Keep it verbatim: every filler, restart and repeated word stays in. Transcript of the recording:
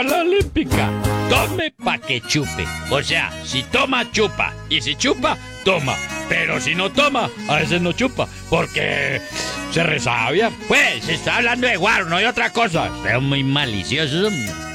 la olímpica. Tome pa' que chupe. O sea, si toma, chupa. Y si chupa, toma. Pero si no toma, a veces no chupa. Porque se resabia. Pues, se está hablando de guaro, no hay otra cosa. Pero muy malicioso.